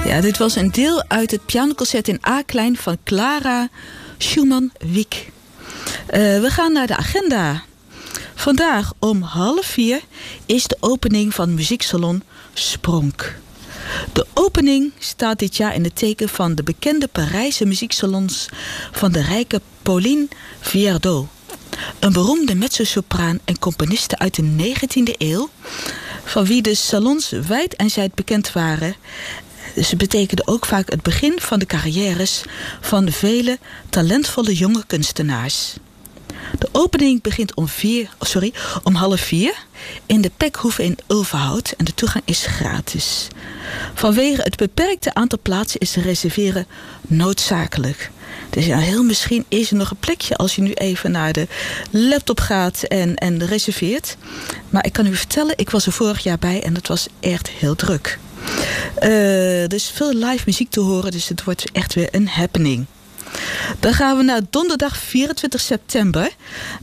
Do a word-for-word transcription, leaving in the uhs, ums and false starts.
Ja, dit was een deel uit het pianoconcert in A-klein van Clara Schumann-Wiek. Uh, we gaan naar de agenda. Vandaag om half vier is de opening van muzieksalon Spronk. De opening staat dit jaar in het teken van de bekende Parijse muzieksalons van de rijke Pauline Viardot. Een beroemde mezzosopraan en componiste uit de negentiende eeuw, van wie de salons wijd en zijd bekend waren. Ze betekende ook vaak het begin van de carrières van vele talentvolle jonge kunstenaars. De opening begint om, vier, sorry, om half vier in de Pekhoeve in Ulverhout en de toegang is gratis. Vanwege het beperkte aantal plaatsen is reserveren noodzakelijk. Dus ja, heel misschien is er nog een plekje als je nu even naar de laptop gaat en, en reserveert. Maar ik kan u vertellen, ik was er vorig jaar bij en het was echt heel druk. Uh, er is veel live muziek te horen, dus het wordt echt weer een happening. Dan gaan we naar donderdag vierentwintig september.